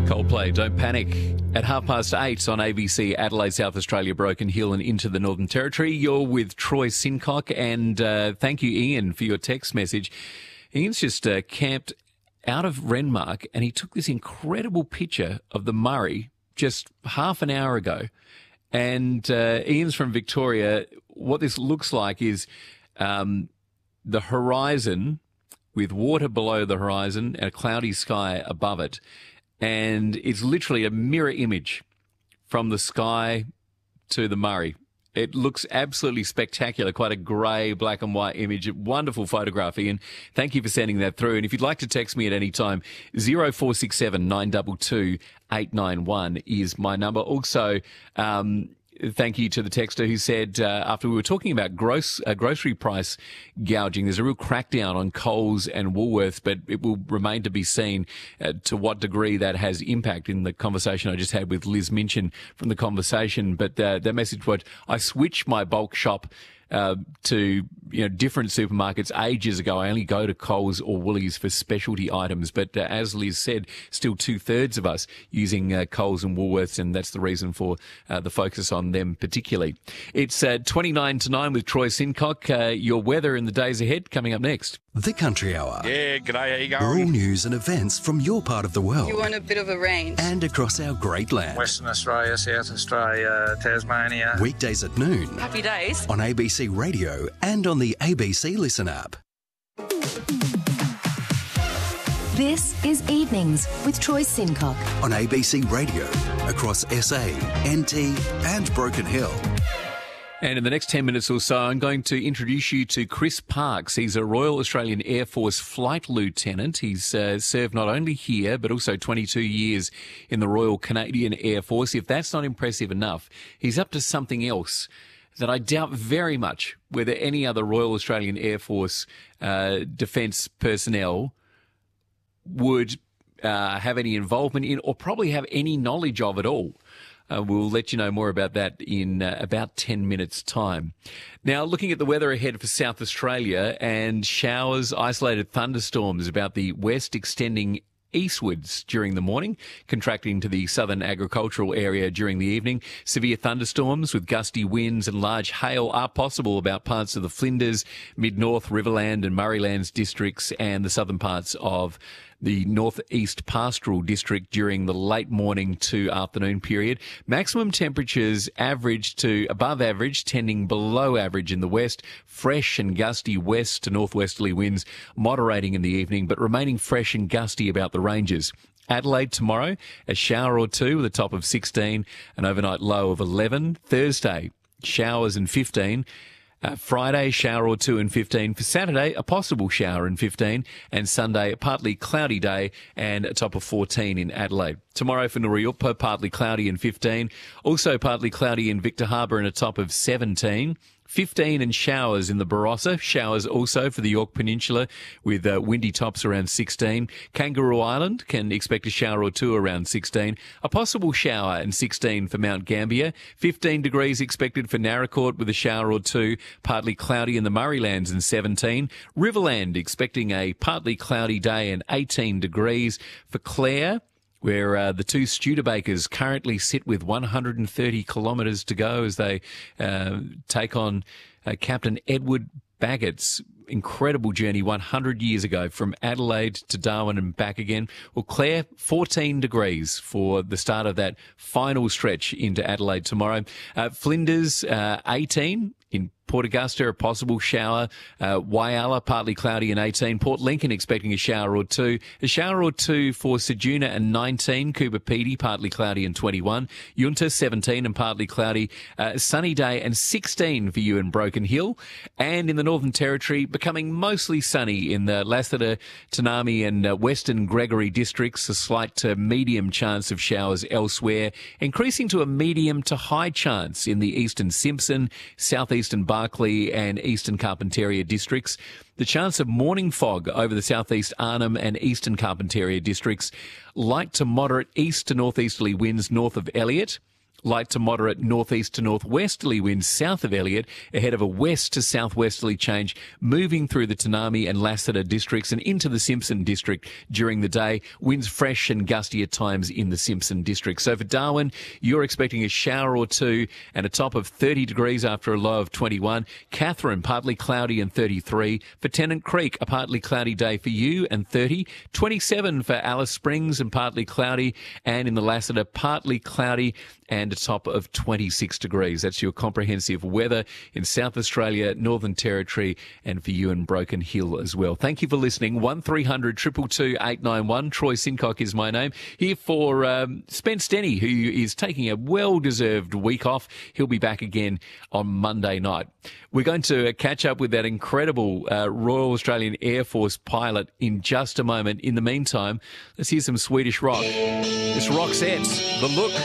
Coldplay, Don't Panic. At 8:30 on ABC, Adelaide, South Australia, Broken Hill and into the Northern Territory. You're with Troy Sincock, and thank you, Ian, for your text message. Ian's just camped out of Renmark, and he took this incredible picture of the Murray just half an hour ago. And Ian's from Victoria. What this looks like is the horizon with water below the horizon and a cloudy sky above it. And it's literally a mirror image from the sky to the Murray. It looks absolutely spectacular, quite a grey, black and white image. Wonderful photograph, Ian. Thank you for sending that through. And if you'd like to text me at any time, 0467 922 891 is my number. Also, thank you to the texter who said, after we were talking about grocery price gouging, there's a real crackdown on Coles and Woolworths, but it will remain to be seen to what degree that has impact. In the conversation I just had with Liz Minchin from The Conversation, but that message was, I switched my bulk shop to different supermarkets ages ago. I only go to Coles or Woolies for specialty items, but as Liz said, still 2/3 of us using Coles and Woolworths, and that's the reason for the focus on them particularly. It's 29 to 9 with Troy Sincock. Your weather in the days ahead coming up next. The Country Hour. Yeah, g'day, how you going? Rural news and events from your part of the world. You want a bit of a range. And across our great land. Western Australia, South Australia, Tasmania. Weekdays at noon. Happy days. On ABC Radio and on the ABC Listen app. This is Evenings with Troy Sincock. On ABC Radio, across SA, NT and Broken Hill. And in the next 10 minutes or so, I'm going to introduce you to Chris Parks. He's a Royal Australian Air Force flight lieutenant. He's served not only here, but also 22 years in the Royal Canadian Air Force. If that's not impressive enough, he's up to something else that I doubt very much whether any other Royal Australian Air Force defence personnel would have any involvement in or probably have any knowledge of at all. We'll let you know more about that in about 10 minutes' time. Now, looking at the weather ahead for South Australia, and showers, isolated thunderstorms about the west extending eastwards during the morning, contracting to the southern agricultural area during the evening. Severe thunderstorms with gusty winds and large hail are possible about parts of the Flinders, Mid-North, Riverland and Murraylands districts and the southern parts of the northeast pastoral district during the late morning to afternoon period. Maximum temperatures average to above average, tending below average in the west. Fresh and gusty west to northwesterly winds moderating in the evening, but remaining fresh and gusty about the ranges. Adelaide tomorrow, a shower or two with a top of 16, an overnight low of 11. Thursday, showers and 15. Friday, shower or two and 15. For Saturday, a possible shower and 15. And Sunday, a partly cloudy day and a top of 14 in Adelaide. Tomorrow for Nuriupa, partly cloudy and 15. Also partly cloudy in Victor Harbour and a top of 17. 15 and showers in the Barossa. Showers also for the Yorke Peninsula with windy tops around 16. Kangaroo Island can expect a shower or two around 16. A possible shower and 16 for Mount Gambier. 15 degrees expected for Naracoorte with a shower or two. Partly cloudy in the Murraylands and 17. Riverland expecting a partly cloudy day and 18 degrees. For Clare, where the two Studebakers currently sit with 130 kilometres to go as they take on Captain Edward Baggett's incredible journey 100 years ago from Adelaide to Darwin and back again. Well, Clare, 14 degrees for the start of that final stretch into Adelaide tomorrow. Flinders, 18. In Port Augusta, a possible shower. Whyalla, partly cloudy and 18. Port Lincoln expecting a shower or two. A shower or two for Ceduna and 19. Coober Pedy, partly cloudy and 21. Yunta, 17 and partly cloudy. Sunny day and 16 for you in Broken Hill. And in the Northern Territory, becoming mostly sunny in the Lassiter, Tanami and Western Gregory districts. A slight to medium chance of showers elsewhere. Increasing to a medium to high chance in the Eastern Simpson, Southeastern Barkly and Eastern Carpentaria districts. The chance of morning fog over the southeast Arnhem and eastern Carpentaria districts. Light to moderate east to northeasterly winds north of Elliott. Light to moderate northeast to northwesterly winds south of Elliott, ahead of a west to southwesterly change moving through the Tanami and Lassiter districts and into the Simpson district during the day. Winds fresh and gusty at times in the Simpson district. So for Darwin, you're expecting a shower or two and a top of 30 degrees after a low of 21. Katherine, partly cloudy and 33. For Tennant Creek, a partly cloudy day for you and 30. 27 for Alice Springs and partly cloudy. And in the Lassiter, partly cloudy and a top of 26 degrees. That's your comprehensive weather in South Australia, Northern Territory, and for you in Broken Hill as well. Thank you for listening. 1300 222 891. Troy Sincock is my name. Here for Spence Denny, who is taking a well-deserved week off. He'll be back again on Monday night. We're going to catch up with that incredible Royal Australian Air Force pilot in just a moment. In the meantime, let's hear some Swedish rock. It's Roxette, The Look.